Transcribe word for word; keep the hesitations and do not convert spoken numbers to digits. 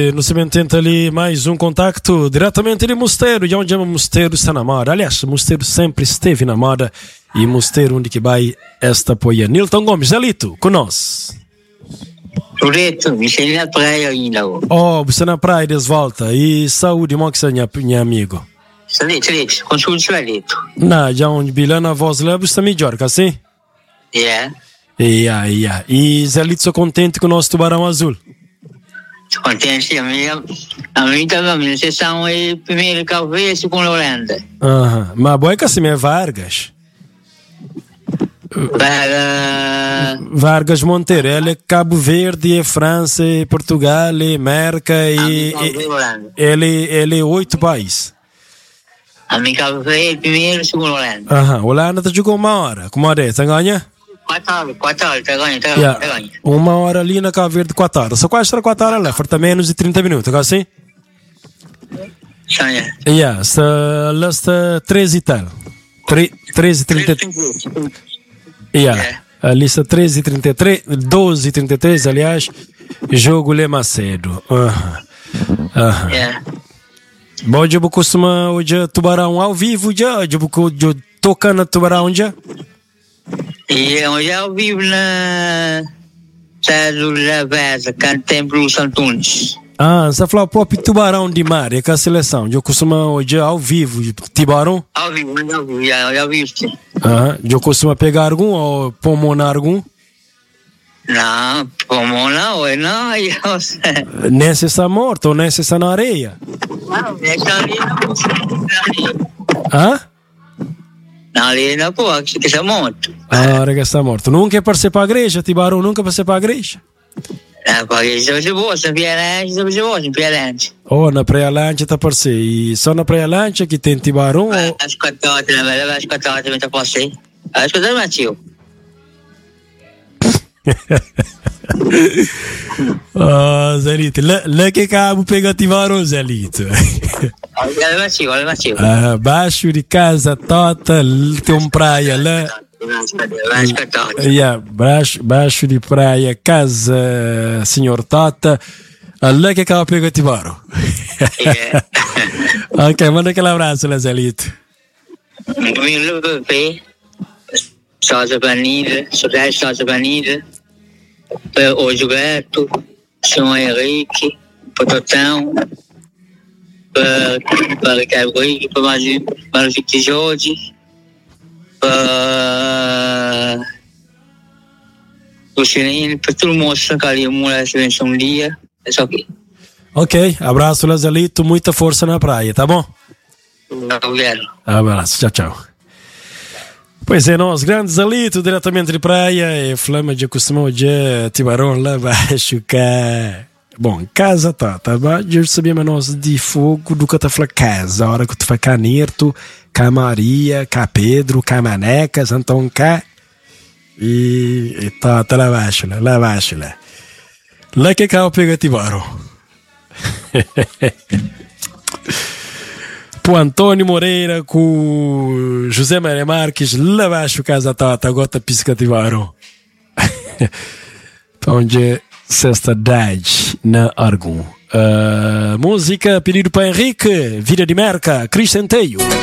No Cementento ali, mais um contacto diretamente de Mosteiro, de onde Mosteiro está na moda. Aliás, Mosteiro sempre esteve na moda e Mosteiro onde que vai esta apoia. Nilton Gomes, Zelito, com nós. Correto, me sei na praia ainda. Oh, você na praia de volta. E saúde, mo que você é minha amigo. Salito, salito, consumo de salito. Na, já onde bilana a voz leva, está melhor, que assim? Yeah. Yeah, yeah. E Zelito, sou contente com o nosso tubarão azul. Contente, a minha, a minha também, vocês são o primeiro que eu vejo com a Holanda. Aham, mas boa é que assim é Vargas. Para... Vargas Monteiro, ele é Cabo Verde, é França, é Portugal, é América e, e ele, ele é oito países. A minha Cabo Verde, primeiro, segundo Holanda. Aham, Holanda tá jogando uma hora, como é que você ganha? Quatro horas, quatro horas, tá ganhando, tá Yeah. ganhando. Uma hora ali na Cabo Verde, quatro horas. Só quase estar quatro horas lá, falta menos de trinta minutos, assim? Sonha. Yeah, está, lá está treze e tal. treze e trinta e três. Yeah. Yeah. Ali está treze e trinta e três, doze e trinta e três, aliás, jogo Lê Macedo. Aham. Aham. Yeah. Bom, eu costuma hoje tubarão ao vivo, já, eu tocando tubarão já. E eu já vivo na Cédula Vesa, canto Templo Santunes. Ah, você falou o próprio tubarão de mar, é que a seleção. Eu costumo hoje ao vivo, tubarão. Ao vivo, ao vivo, já, já vivo. Ah, eu costumo pegar algum ou pulmonar algum? Não, como não, eu não, eu sei. Nesse está morto ou nesse está na areia? Não, deixa ali na Hã? Não, ali na boa, que está morto. Ah, hora que está morto. Nunca é para ser para a igreja, tubarão nunca é para ser para a igreja. É, porque eu sou boa, sou pielante, sou boa, sou pielante. Oh, na Praia Lancha está para ser. E só na Praia Lancha que tem tubarão ou... As cototas, na verdade, as cototas também está para ser. As cototas não tio. Oh, Zelito, lá, lá que cabo pega tubarão, Zelito. Olha, macio, olha, macio. Ah, baixo de casa, tota, tem uma praia lá. As cototas. Yeah, baixo, baixo de praia, casa, senhor Tota. Lá que acaba pega tubarão. Yeah. Ok, manda aquele abraço, lá, Zelito. Primeiro bebê, Sosa Banida, Soledade Sosa Banida, o Gilberto, São Henrique, Pototão, para Ricardo Henrique, para o Victor Jorge, para o Chirino, para todo mundo que está ali, mulher se vence um dia, é só aqui. Ok, abraço, Lazalito, muita força na praia, tá bom? Obrigado. Abraço, tchau, tchau. Pois é, nós, grandes Zalito, diretamente de praia, e flama de acostumou de tubarão lá baixo, cá. Bom, casa tá, tá bom? Eu sabia nós de fogo do que tá falando casa, a hora que tu foi cá Nirto, cá Maria, cá Pedro, cá Manecas, então cá. E, e tá, tá lá baixo, lá, lá baixo, lá. Lá que cá eu pego tubarão. Pro Antônio Moreira com José Maria Marques, lá baixo casa tata, gota pisca tubarão. Onde sexta idade na Argum. Uh, música pedido para Henrique, Vida de Merca, Cristenteio.